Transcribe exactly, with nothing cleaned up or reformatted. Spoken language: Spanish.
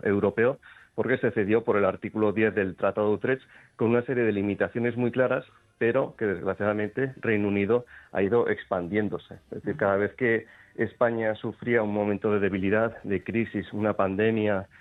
europeo, porque se cedió por el artículo diez del Tratado de Utrecht con una serie de limitaciones muy claras, pero que desgraciadamente Reino Unido ha ido expandiéndose. Es decir, cada vez que España sufría un momento de debilidad, de crisis, una pandemia,